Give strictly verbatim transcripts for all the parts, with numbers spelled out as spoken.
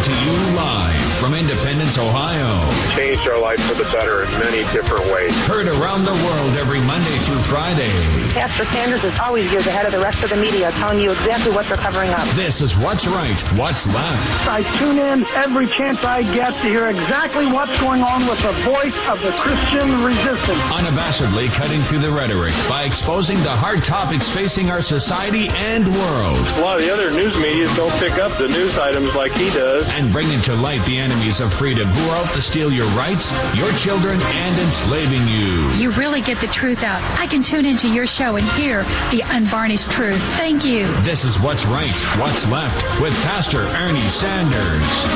to you live from Independence, Ohio. Changed our life for the better in many different ways. Heard around the world every Monday through Friday. Pastor Sanders is always years ahead of the rest of the media, telling you exactly what they're covering up. This is What's Right, What's Left. I tune in every chance I get to hear exactly what's going on with the voice of the Christian resistance. Unabashedly cutting through the rhetoric by exposing the hard topics facing our society and world. A lot of the other news media don't pick up the news items like he does. And bringing to light the enemies of freedom who are out to steal your rights, your children, and enslaving you. You really get the truth out. I can tune into your show and hear the unvarnished truth. Thank you. This is What's Right, What's Left with Pastor Ernie Sanders.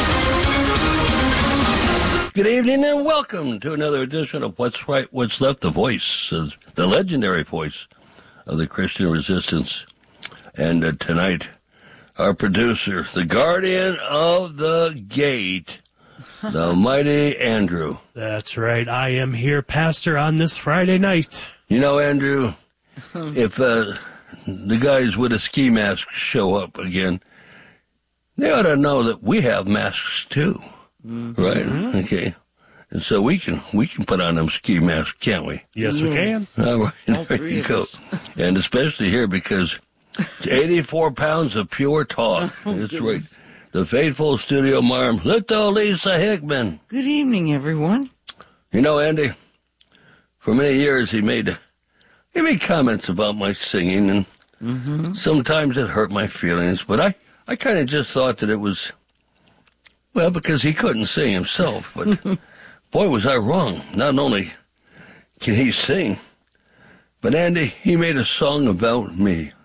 Good evening and welcome to another edition of What's Right, What's Left, the voice, uh, the legendary voice of the Christian resistance. And uh, tonight, our producer, the guardian of the gate, the mighty Andrew. That's right. I am here, Pastor, on this Friday night. You know, Andrew, if uh, the guys with a ski mask show up again, they ought to know that we have masks too, mm-hmm. right? Okay, and so we can we can put on them ski masks, can't we? Yes, we yes. can. All right, All there three you of go. us. And especially here because it's eighty-four pounds of pure talk. Oh, That's goodness. right. The faithful studio marm, little Lisa Hickman. Good evening, everyone. You know, Andy, for many years he made he made comments about my singing, and Mm-hmm. sometimes it hurt my feelings, but I, I kind of just thought that it was, well, because he couldn't sing himself, but boy, was I wrong. Not only can he sing, but Andy, he made a song about me.